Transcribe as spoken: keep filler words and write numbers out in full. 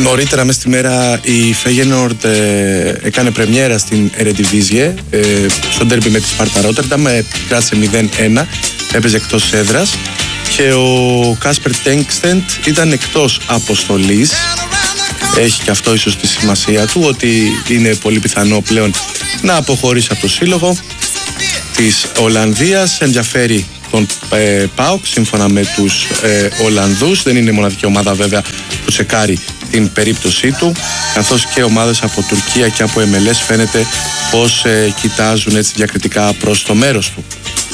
Νωρίτερα μες στη μέρα η Feyenoord ε, έκανε πρεμιέρα στην Eredivisie ε, στο ντέρμπι με τη Σπάρτα Ρότερνταμ, ε, κράτησε μηδέν ένα, έπαιζε εκτός έδρας και ο Κάσπερ Τέγκστεντ ήταν εκτός αποστολής. Έχει και αυτό ίσως τη σημασία του, ότι είναι πολύ πιθανό πλέον να αποχωρήσει από το σύλλογο της Ολλανδίας. Ενδιαφέρει τον ε, ΠΑΟΚ σύμφωνα με τους ε, Ολλανδούς. Δεν είναι η μοναδική ομάδα βέβαια που τσεκάρει την περίπτωσή του, καθώς και ομάδες από Τουρκία και από εμ ελ ες φαίνεται πως ε, κοιτάζουν έτσι διακριτικά προς το μέρος του.